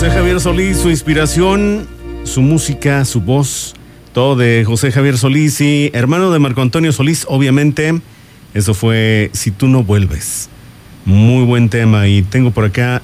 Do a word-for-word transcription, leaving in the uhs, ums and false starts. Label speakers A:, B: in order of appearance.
A: José Javier Solís, su inspiración, su música, su voz, todo de José Javier Solís y hermano de Marco Antonio Solís, obviamente. Eso fue Si tú no vuelves. Muy buen tema. Y tengo por acá